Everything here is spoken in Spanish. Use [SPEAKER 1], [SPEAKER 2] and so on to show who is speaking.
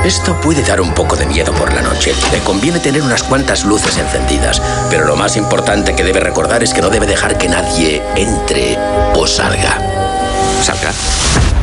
[SPEAKER 1] Esto puede dar un poco de miedo por la noche. Le conviene tener unas cuantas luces encendidas. Pero lo más importante que debe recordar es que no debe dejar que nadie entre o salga.